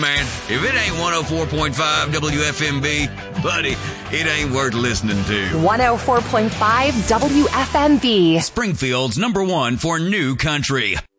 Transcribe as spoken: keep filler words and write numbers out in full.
man. If it ain't one oh four point five W F M B, buddy, it ain't worth listening to. one oh four point five W F M B. Springfield's number one for new country.